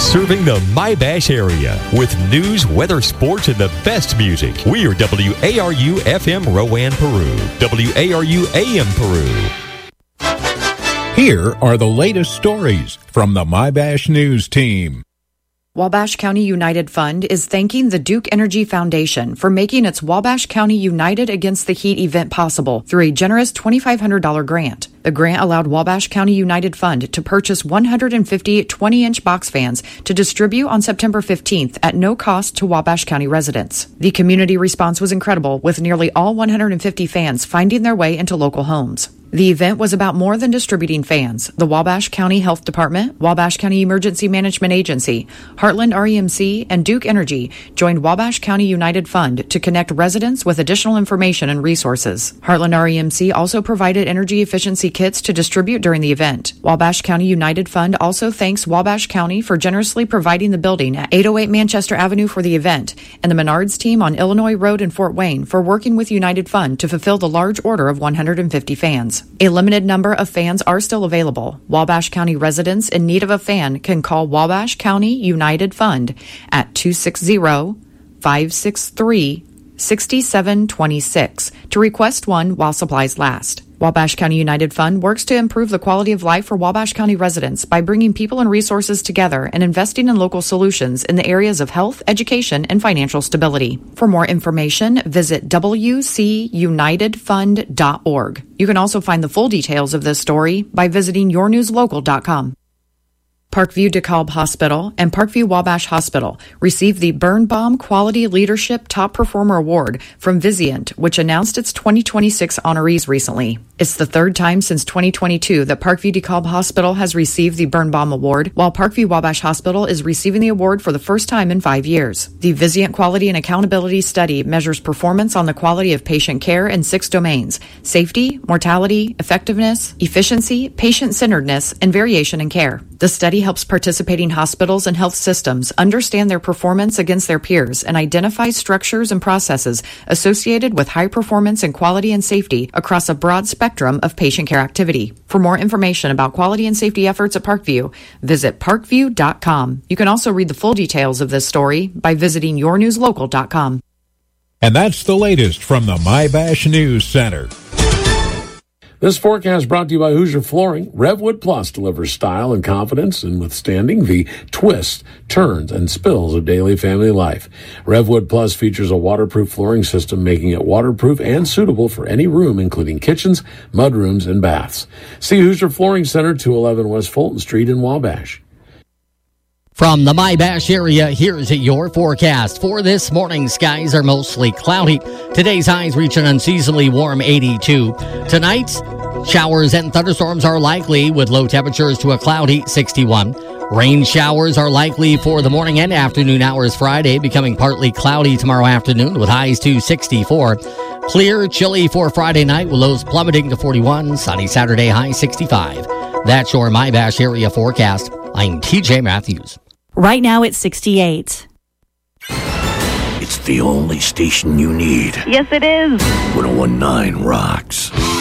Serving the My-Bash area with news, weather, sports, and the best music. We are WARU FM Rowan, Peru. WARU AM Peru. Here are the latest stories from the My-Bash News team. Wabash County United Fund is thanking the Duke Energy Foundation for making its Wabash County United Against the Heat event possible through a generous $2,500 grant. The grant allowed Wabash County United Fund to purchase 150 20-inch box fans to distribute on September 15th at no cost to Wabash County residents. The community response was incredible, with nearly all 150 fans finding their way into local homes. The event was about more than distributing fans. The Wabash County Health Department, Wabash County Emergency Management Agency, Heartland REMC, and Duke Energy joined Wabash County United Fund to connect residents with additional information and resources. Heartland REMC also provided energy efficiency kits to distribute during the event. Wabash County United Fund also thanks Wabash County for generously providing the building at 808 Manchester Avenue for the event, and the Menards team on Illinois Road in Fort Wayne for working with United Fund to fulfill the large order of 150 fans. A limited number of fans are still available. Wabash County residents in need of a fan can call Wabash County United Fund at 260-563-6726 to request one while supplies last. Wabash County United Fund works to improve the quality of life for Wabash County residents by bringing people and resources together and investing in local solutions in the areas of health, education, and financial stability. For more information, visit wcunitedfund.org. You can also find the full details of this story by visiting yournewslocal.com. Parkview DeKalb Hospital and Parkview Wabash Hospital received the Birnbaum Quality Leadership Top Performer Award from Vizient, which announced its 2026 honorees recently. It's the third time since 2022 that Parkview DeKalb Hospital has received the Birnbaum Award, while Parkview Wabash Hospital is receiving the award for the first time in 5 years. The Vizient Quality and Accountability Study measures performance on the quality of patient care in 6 domains: safety, mortality, effectiveness, efficiency, patient-centeredness, and variation in care. The study helps participating hospitals and health systems understand their performance against their peers and identifies structures and processes associated with high performance and quality and safety across a broad spectrum of patient care activity. For more information about quality and safety efforts at Parkview, visit parkview.com. You can also read the full details of this story by visiting yournewslocal.com. And that's the latest from the My-Bash News Center. This forecast brought to you by Hoosier Flooring. Revwood Plus delivers style and confidence in withstanding the twists, turns, and spills of daily family life. Revwood Plus features a waterproof flooring system, making it waterproof and suitable for any room, including kitchens, mudrooms, and baths. See Hoosier Flooring Center, 211 West Fulton Street in Wabash. From the My-Bash area, here's your forecast. For this morning, skies are mostly cloudy. Today's highs reach an unseasonably warm 82. Tonight, showers and thunderstorms are likely with low temperatures to a cloudy 61. Rain showers are likely for the morning and afternoon hours Friday, becoming partly cloudy tomorrow afternoon with highs to 64. Clear, chilly for Friday night with lows plummeting to 41. Sunny Saturday, high 65. That's your My-Bash area forecast. I'm TJ Matthews. Right now it's 68. It's the only station you need. Yes, it is. 101.9 rocks.